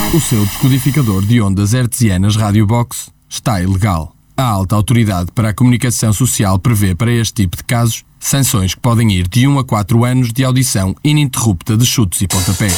O seu descodificador de ondas hertzianas Radiobox está ilegal. A alta autoridade para a comunicação social prevê para este tipo de casos sanções que podem ir de 1 a 4 anos de audição ininterrupta de chutes e pontapés.